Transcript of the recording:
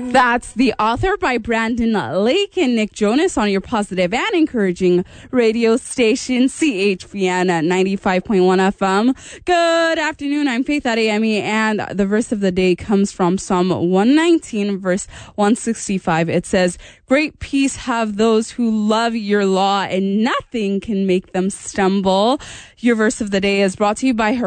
That's The Author by Brandon Lake and Nick Jonas on your positive and encouraging radio station, CHVN at 95.1 FM. Good afternoon. I'm Faith Adeyemi, and the verse of the day comes from Psalm 119, verse 165. It says, "Great peace have those who love your law, and nothing can make them stumble." Your verse of the day is brought to you by